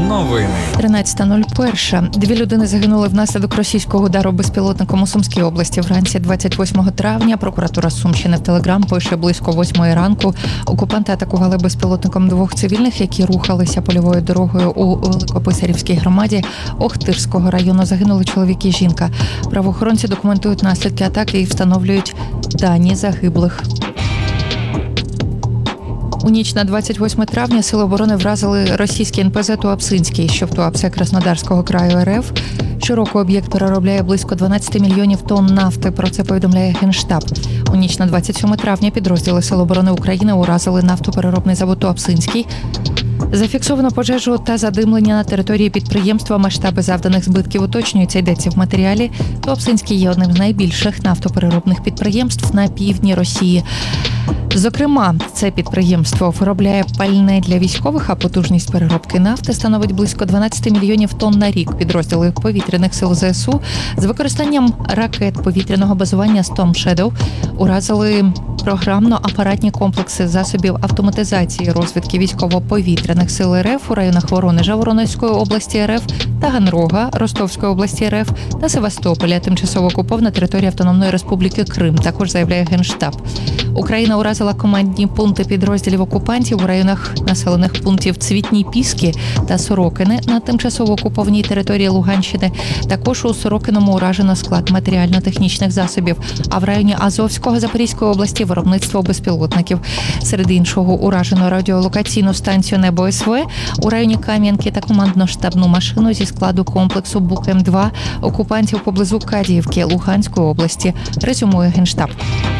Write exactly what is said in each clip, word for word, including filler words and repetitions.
Новини. тринадцята нуль один. Дві людини загинули внаслідок російського удару безпілотником у Сумській області. Вранці двадцять восьмого травня прокуратура Сумщини в Телеграм пише: близько восьмої ранку окупанти атакували безпілотником двох цивільних, які рухалися польовою дорогою у Великописарівській громаді Охтирського району. Загинули чоловік і жінка. Правоохоронці документують наслідки атаки і встановлюють дані загиблих. У ніч на двадцять восьме травня Сили оборони вразили російський ен пе зет Туапсинський, що в Туапсе Краснодарського краю ер еф. Щороку об'єкт переробляє близько дванадцять мільйонів тонн нафти, про це повідомляє Генштаб. У ніч на двадцять сьоме травня підрозділи Сил оборони України уразили нафтопереробний завод Туапсинський. Зафіксовано пожежу та задимлення на території підприємства. Масштаби завданих збитків уточнюються, йдеться в матеріалі. Туапсинський є одним з найбільших нафтопереробних підприємств на півдні Росії. Зокрема, це підприємство виробляє пальне для військових, а потужність переробки нафти становить близько дванадцять мільйонів тонн на рік. Підрозділи повітряних сил зе ес у з використанням ракет повітряного базування Storm Shadow уразили програмно-апаратні комплекси засобів автоматизації розвідки військово-повітряних сил ер еф у районах Воронежа, Воронезької області ер еф, Таганрога, Ростовської області ер еф та Севастополя, тимчасово окупована територія Автономної Республіки Крим, також заявляє Генштаб. Україна уразила командні пункти підрозділів окупантів у районах населених пунктів Цвітні Піски та Сорокине на тимчасово окупованій території Луганщини. Також у Сорокиному уражено склад матеріально-технічних засобів, а в районі Азовського Запорізької області виробництво безпілотників. Серед іншого уражено радіолокаційну станцію Небо ес ве у районі Кам'янки та командно-штабну машину зі складу комплексу Бук ем два окупантів поблизу Кадіївки Луганської області, резюмує Генштаб.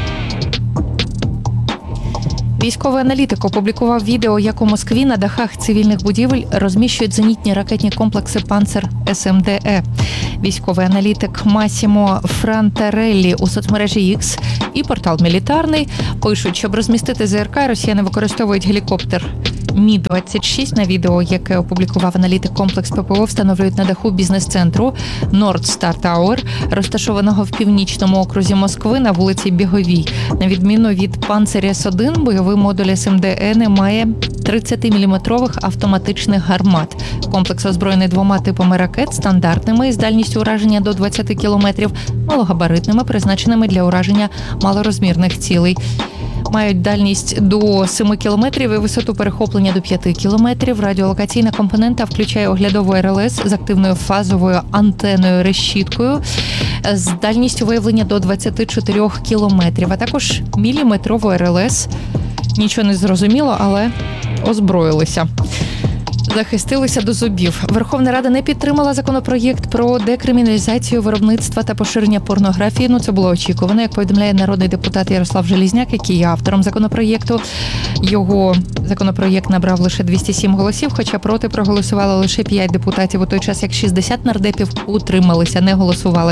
Військовий аналітик опублікував відео, як у Москві на дахах цивільних будівель розміщують зенітні ракетні комплекси «Панцер ес ем де е». Військовий аналітик Масімо Франтареллі у соцмережі X і портал «Мілітарний» пишуть, щоб розмістити зе ер ка, росіяни використовують гелікоптер Мі двадцять шість. На відео, яке опублікував аналітик, комплекс пе пе о встановлюють на даху бізнес-центру Nord Star Tower, розташованого в північному окрузі Москви на вулиці Біговій. На відміну від «Панцер ес один», бойовий модуль ес ем де е не має тридцятиміліметрових автоматичних гармат. Комплекс озброєний двома типами ракет: стандартними із дальністю ураження до двадцять кілометрів, малогабаритними, призначеними для ураження малорозмірних цілей. Мають дальність до семи кілометрів і висоту перехоплення до п'яти кілометрів. Радіолокаційна компонента включає оглядову ер ел ес з активною фазовою антеною-решіткою з дальністю виявлення до двадцяти чотирьох кілометрів, а також міліметрову ер ел ес. Нічого не зрозуміло, але озброїлися. Захистилися до зубів. Верховна Рада не підтримала законопроєкт про декриміналізацію виробництва та поширення порнографії. Ну, це було очікувано, як повідомляє народний депутат Ярослав Желізняк, який є автором законопроєкту. Його законопроєкт набрав лише двісті сім голосів, хоча проти проголосували лише п'ять депутатів, у той час як шістдесят нардепів утрималися, не голосували.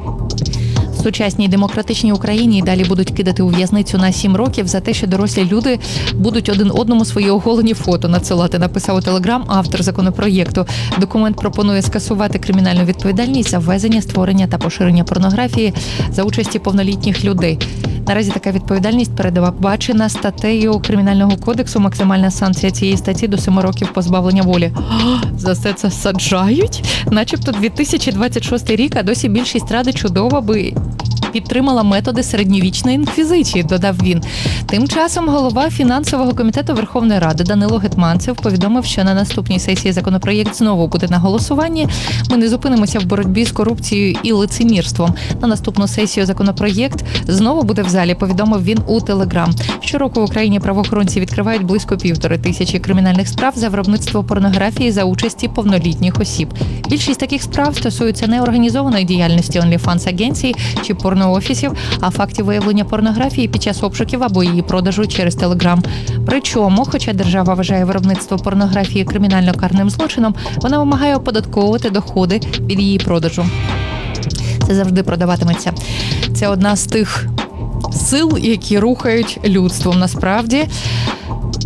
В сучасній демократичній Україні і далі будуть кидати у в'язницю на сім років за те, що дорослі люди будуть один одному свої оголені фото надсилати, написав у Телеграм автор законопроєкту. Документ пропонує скасувати кримінальну відповідальність за ввезення, створення та поширення порнографії за участі повнолітніх людей. Наразі така відповідальність передбачена статтею Кримінального кодексу. Максимальна санкція цієї статті до семи років позбавлення волі. О, за це це саджають? Начебто дві тисячі двадцять шостий рік, а досі більшість Ради чудово би підтримала методи середньовічної інквізиції, додав він. Тим часом голова фінансового комітету Верховної Ради Данило Гетманцев повідомив, що на наступній сесії законопроєкт знову буде на голосуванні. Ми не зупинимося в боротьбі з корупцією і лицемірством. На наступну сесію законопроєкт знову буде в залі, повідомив він у Телеграм. Щороку в Україні правоохоронці відкривають близько півтори тисячі кримінальних справ за виробництво порнографії за участі повнолітніх осіб. Більшість таких справ стосуються не організованої діяльності OnlyFans-агенцій чи порноофісів, а фактів виявлення порнографії під час обшуків або її продажу через Телеграм. Причому, хоча держава вважає виробництво порнографії кримінально-карним злочином, вона вимагає оподатковувати доходи від її продажу. Це завжди продаватиметься. Це одна з тих сил, які рухають людством. Насправді,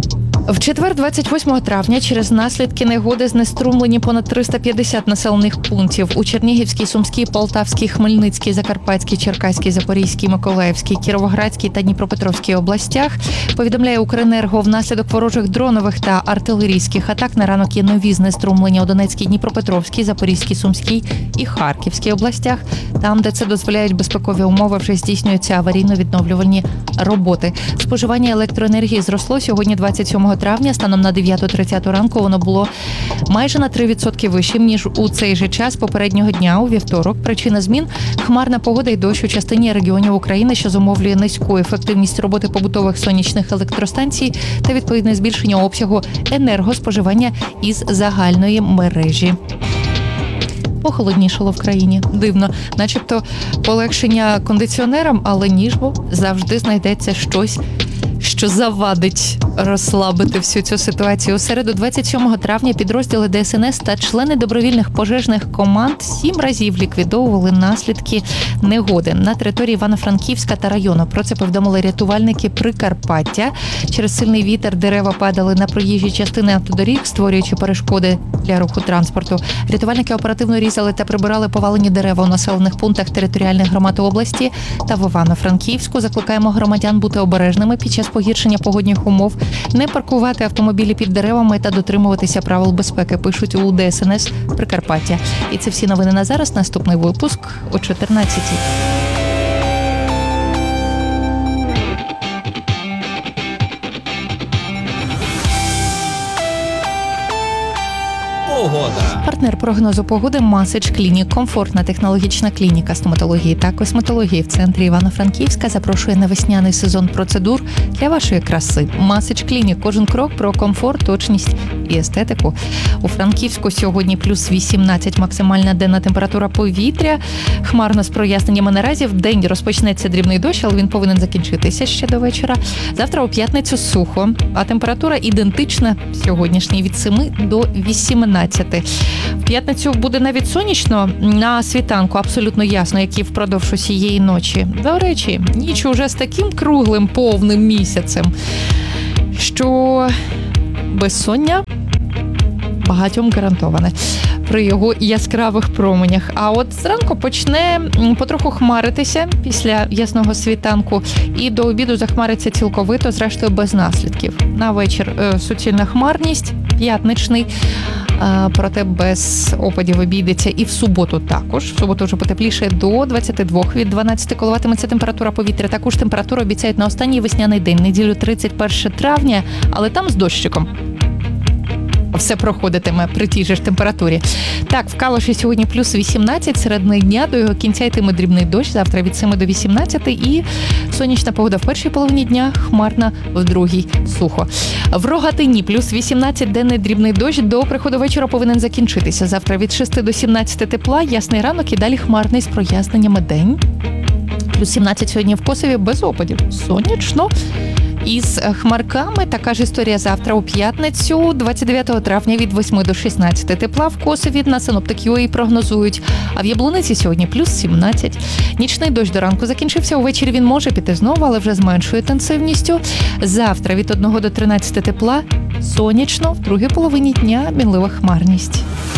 В четвер, двадцять восьмого травня, через наслідки негоди знеструмлені понад триста п'ятдесят населених пунктів у Чернігівській, Сумській, Полтавській, Хмельницькій, Закарпатській, Черкаській, Запорізькій, Миколаївській, Кіровоградській та Дніпропетровській областях. Повідомляє Укренерго, внаслідок ворожих дронових та артилерійських атак на ранок є нові знеструмлення у Донецькій, Дніпропетровській, Запорізькій, Сумській і Харківській областях. Там, де це дозволяють безпекові умови, вже здійснюються аварійно-відновлювальні роботи. Споживання електроенергії зросло сьогодні, двадцять сьомого травня, станом на дев'яту тридцять ранку воно було майже на три відсотки вищим, ніж у цей же час попереднього дня, у вівторок. Причина змін – хмарна погода і дощ у частині регіонів України, що зумовлює низьку ефективність роботи побутових сонячних електростанцій та відповідне збільшення обсягу енергоспоживання із загальної мережі. Похолоднішало в країні. Дивно. Начебто полегшення кондиціонерам, але ніжбо завжди знайдеться щось, що завадить розслабити всю цю ситуацію. У середу, двадцять сьомого травня, підрозділи Де Ес Ен Ес та члени добровільних пожежних команд сім разів ліквідовували наслідки негоди на території Івано-Франківська та району. Про це повідомили рятувальники Прикарпаття. Через сильний вітер дерева падали на проїжджі частини автодоріг, створюючи перешкоди для руху транспорту. Рятувальники оперативно різали та прибирали повалені дерева у населених пунктах територіальних громад області та в Івано-Франківську. Закликаємо громадян бути обережними під час погіршення погодних умов, не паркувати автомобілі під деревами та дотримуватися правил безпеки, пишуть у Де Ес Ен Ес Прикарпаття. І це всі новини на зараз. Наступний випуск о чотирнадцятій. Погода. Партнер прогнозу погоди Масич Клінік. Комфортна технологічна клініка стоматології та косметології в центрі Івано-Франківська запрошує на весняний сезон процедур для вашої краси. Масич Клінік. Кожен крок про комфорт, точність і естетику. У Франківську сьогодні плюс вісімнадцять максимальна денна температура повітря. Хмарно з проясненнями наразі. В день розпочнеться дрібний дощ, але він повинен закінчитися ще до вечора. Завтра у п'ятницю сухо, а температура ідентична сьогоднішній від семи до вісімнадцяти. В п'ятницю буде навіть сонячно, на світанку абсолютно ясно, як і впродовж усієї ночі. До речі, ніч уже з таким круглим повним місяцем, що безсоння багатьом гарантоване при його яскравих променях. А от зранку почне потроху хмаритися після ясного світанку і до обіду захмариться цілковито, зрештою без наслідків. На вечір е, суцільна хмарність, п'ятничний, е, проте без опадів обійдеться і в суботу також. В суботу вже потепліше до двадцяти двох, від дванадцяти коливатиметься температура повітря. Також температуру обіцяють на останній весняний день, неділю тридцять першого травня, але там з дощиком. Все проходитиме при тій же ж температурі. Так, в Калуші сьогодні плюс вісімнадцять, середини дня, до його кінця йтиме дрібний дощ, завтра від семи до вісімнадцяти, і сонячна погода в першій половині дня, хмарна в другій, сухо. В Рогатині плюс вісімнадцять, денний дрібний дощ, до приходу вечора повинен закінчитися. Завтра від шести до сімнадцяти тепла, ясний ранок і далі хмарний з проясненнями день. Плюс сімнадцять сьогодні в Косові без опадів. Сонячно. Із хмарками така ж історія завтра у п'ятницю, двадцять дев'ятого травня від восьми до шістнадцяти тепла в Косові на Синоптик.ua прогнозують. А в Яблуниці сьогодні плюс сімнадцять. Нічний дощ до ранку закінчився, увечері він може піти знову, але вже з меншою інтенсивністю. Завтра від одного до тринадцяти тепла, сонячно, в другій половині дня мінлива хмарність.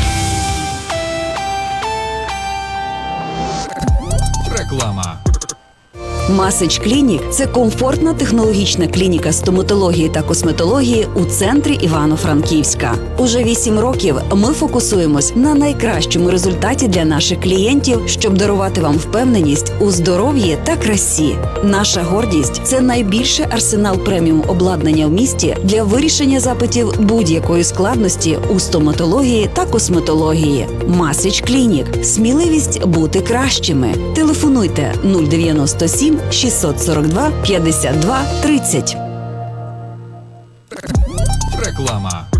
Реклама. Масич Клінік – це комфортна технологічна клініка стоматології та косметології у центрі Івано-Франківська. Уже вісім років ми фокусуємось на найкращому результаті для наших клієнтів, щоб дарувати вам впевненість у здоров'ї та красі. Наша гордість – це найбільший арсенал преміум обладнання в місті для вирішення запитів будь-якої складності у стоматології та косметології. Масич Клінік – сміливість бути кращими. Телефонуйте нуль дев'яносто сім шістсот сорок два п'ятдесят два тридцять. Реклама.